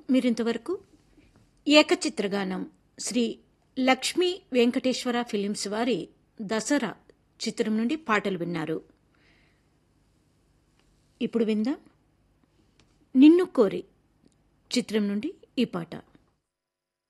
మీరింతవరకు ఏకచిత్రగానం శ్రీ లక్ష్మీ వెంకటేశ్వర ఫిలిమ్స్ వారి దసరా చిత్రం నుండి పాటలు విన్నారు. ఇప్పుడు విందాం నిన్ను కోరి చిత్రం నుండి ఈ పాట.